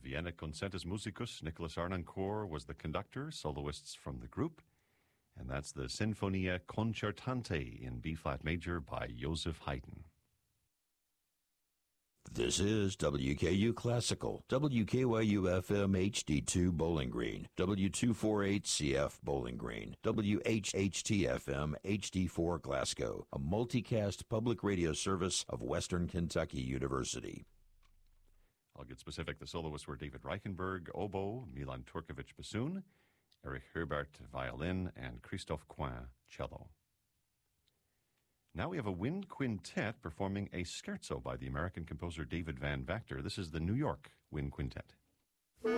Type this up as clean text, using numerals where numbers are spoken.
Vienna Concertus Musicus, Nicholas Arnoncourt was the conductor, soloists from the group. And that's the Sinfonia Concertante in B-flat major by Joseph Haydn. This is WKU Classical, WKYU-FM HD2 Bowling Green, W248CF Bowling Green, WHHT-FM HD4 Glasgow, a multicast public radio service of Western Kentucky University. I'll get specific. The soloists were David Reichenberg, oboe, Milan Turkovic, bassoon, Erich Herbert, violin, and Christophe Coin, cello. Now we have a wind quintet performing a scherzo by the American composer David Van Vactor. This is the New York Wind Quintet.